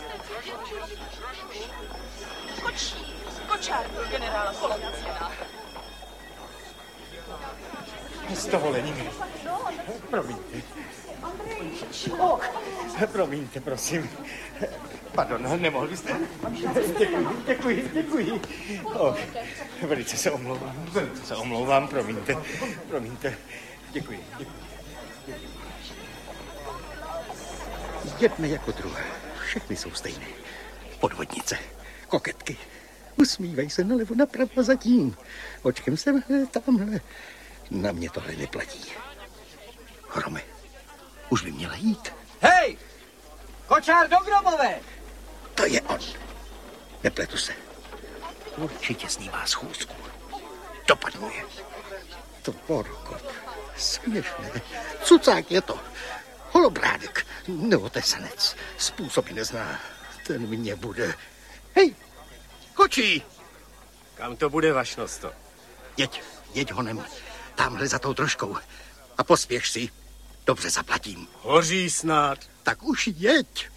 Kočár byl generála Kolovicina. S dovolením. Promiňte. Promiňte, prosím. Pardon, nemohl byste? Děkuji. Velice se omlouvám, promiňte. Děkuji. Jedna jako druhá. Všechny jsou stejné. Podvodnice, koketky. Usmívají se nalevo, napravo a zatím. Očkem sem, tamhle. Na mě tohle neplatí. Hrome, už by měla jít. Hej! Kočár do Grobové! To je on. Nepletu se. Určitě s ním má schůzku. Dopadnu je. Tvorkot. Směšné. Cucák je to. Holobrádek. Neotesanec. Způsoby nezná. Ten mě bude. Hej! Kočí! Kam to bude, vašnosto? Jeď honem. Tamhle za tou troškou. A pospěš si. Dobře zaplatím. Hoří snad. Tak už jeď.